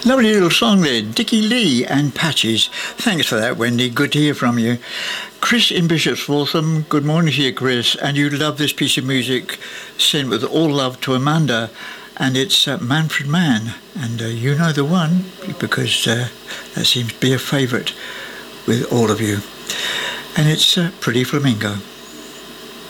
Lovely little song there, Dickie Lee and Patches. Thanks for that, Wendy. Good to hear from you. Chris in Bishop's Waltham, good morning to you, Chris. And you love this piece of music, sent with all love to Amanda. And it's Manfred Mann. And you know the one, because that seems to be a favourite with all of you. And it's Pretty Flamingo.